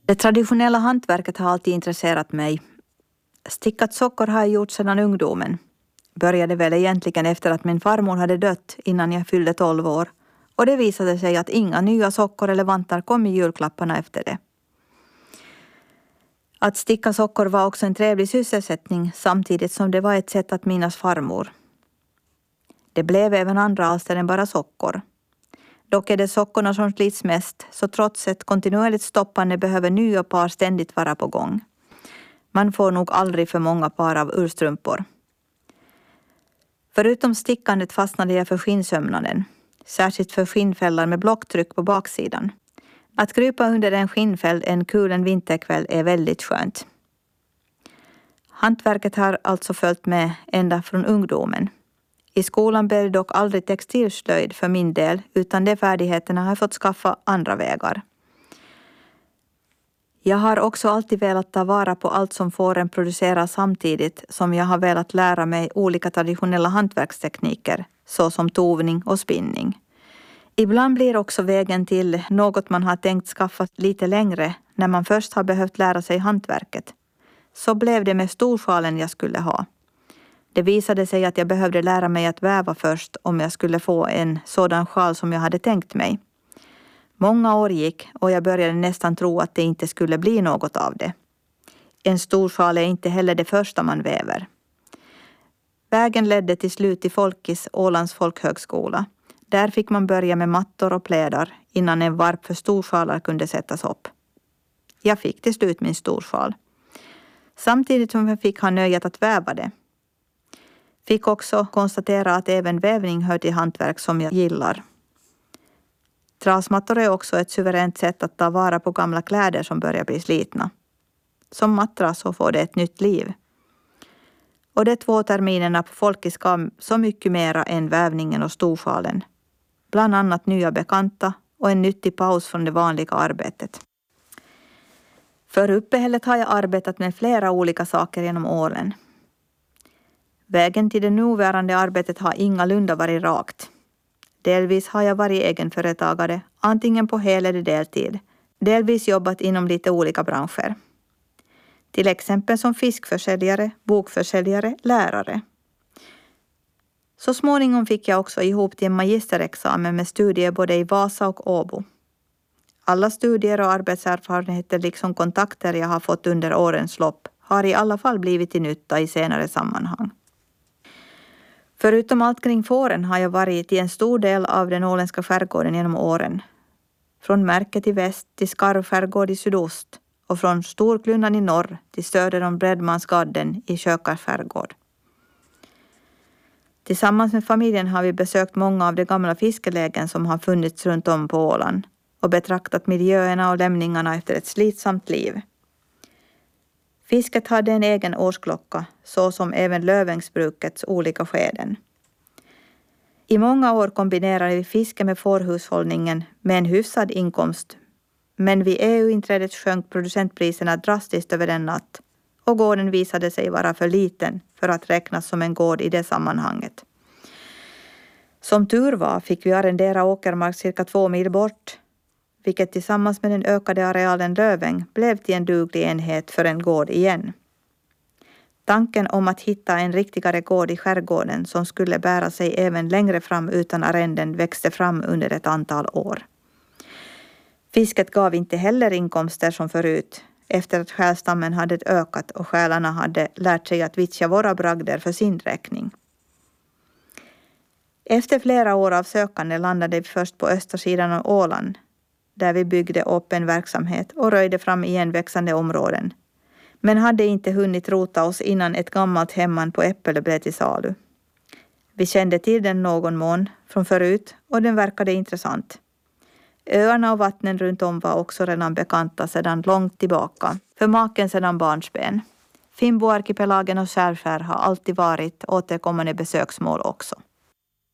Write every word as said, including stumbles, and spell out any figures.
Det traditionella hantverket har alltid intresserat mig. Stickat sockor har jag gjort sedan ungdomen. Började väl egentligen efter att min farmor hade dött innan jag fyllde tolv år. Och det visade sig att inga nya sockor eller vantar kom i julklapparna efter det. Att sticka sockor var också en trevlig sysselsättning samtidigt som det var ett sätt att minnas farmor. Det blev även andra alster än bara sockor. Dock är det sockorna som slits mest, så trots ett kontinuerligt stoppande behöver nya par ständigt vara på gång. Man får nog aldrig för många par av urstrumpor. Förutom stickandet fastnade jag för skinnsömnaden, särskilt för skinnfällar med blocktryck på baksidan. Att krypa under en skinnfäll en kulen vinterkväll är väldigt skönt. Hantverket har alltså följt med ända från ungdomen. I skolan blev det dock aldrig textilslöjd för min del, utan de färdigheterna har jag fått skaffa andra vägar. Jag har också alltid velat ta vara på allt som fåren producerar samtidigt som jag har velat lära mig olika traditionella hantverkstekniker, såsom tovning och spinning. Ibland blir också vägen till något man har tänkt skaffa lite längre när man först har behövt lära sig hantverket. Så blev det med storsjalen jag skulle ha. Det visade sig att jag behövde lära mig att väva först om jag skulle få en sådan sjal som jag hade tänkt mig. Många år gick och jag började nästan tro att det inte skulle bli något av det. En stor sjal är inte heller det första man väver. Vägen ledde till slut till Folkis, Ålands folkhögskola. Där fick man börja med mattor och plädar innan en varp för storsjalar kunde sättas upp. Jag fick till slut min storsjal. Samtidigt som jag fick ha nöjet att väva det. Fick också konstatera att även vävning hör till hantverk som jag gillar. Trasmattor är också ett suveränt sätt att ta vara på gamla kläder som börjar bli slitna. Som mattras så får det ett nytt liv. Och de två terminerna på Folkis gav så mycket mera än vävningen och storsjalen. Bland annat nya bekanta och en nyttig paus från det vanliga arbetet. För uppehället har jag arbetat med flera olika saker genom åren. Vägen till det nuvarande arbetet har ingalunda varit rakt. Delvis har jag varit egenföretagare, antingen på hel eller deltid. Delvis jobbat inom lite olika branscher. Till exempel som fiskförsäljare, bokförsäljare, lärare. Så småningom fick jag också ihop till en magisterexamen med studier både i Vasa och Åbo. Alla studier och arbetserfarenheter liksom kontakter jag har fått under årens lopp har i alla fall blivit till nytta i senare sammanhang. Förutom allt kring fåren har jag varit i en stor del av den åländska skärgården genom åren. Från Märket i väst till Skarv skärgård i sydost och från Storklundan i norr till söder om Bredmansgadden i Kökars skärgård. Tillsammans med familjen har vi besökt många av de gamla fiskelägen som har funnits runt om på Åland och betraktat miljöerna och lämningarna efter ett slitsamt liv. Fisket hade en egen årsklocka, så som även Lövängsbrukets olika skeden. I många år kombinerade vi fiske med fårhushållningen med en hyfsad inkomst, men vid E U-inträdet sjönk producentpriserna drastiskt över en natt och gården visade sig vara för liten för att räknas som en gård i det sammanhanget. Som tur var fick vi arrendera åkermark cirka två mil bort, vilket tillsammans med den ökade arealen Löväng blev till en duglig enhet för en gård igen. Tanken om att hitta en riktigare gård i skärgården som skulle bära sig även längre fram utan arrenden växte fram under ett antal år. Fisket gav inte heller inkomster som förut, efter att skälstammen hade ökat och själarna hade lärt sig att vittja våra bragder för sin räkning. Efter flera år av sökande landade vi först på östra sidan av Åland, där vi byggde upp en verksamhet och röjde fram igenväxande områden, men hade inte hunnit rota oss innan ett gammalt hemman på Äppelö blev till salu. Vi kände till den någon mån från förut och den verkade intressant. Öarna och vattnen runt om var också redan bekanta sedan långt tillbaka, för maken sedan barnsben. Finnboarkipelagen och Skärskär har alltid varit återkommande besöksmål också.